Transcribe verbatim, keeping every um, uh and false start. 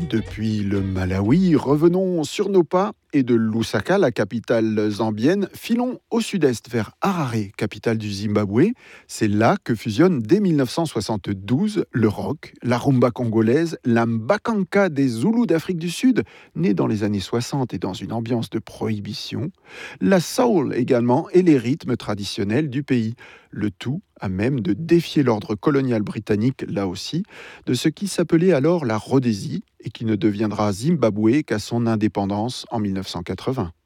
Depuis le Malawi, revenons sur nos pas et de Lusaka, la capitale zambienne, filons au sud-est vers Harare, capitale du Zimbabwe. C'est là que fusionnent dès mille neuf cent soixante-douze le rock, la rumba congolaise, la mbakanka des Zoulous d'Afrique du Sud, née dans les années soixante et dans une ambiance de prohibition, la soul également et les rythmes traditionnels du pays. Le tout à même de défier l'ordre colonial britannique, là aussi, de ce qui s'appelait alors la Rhodésie et qui ne deviendra Zimbabwe qu'à son indépendance en mille neuf cent quatre-vingts.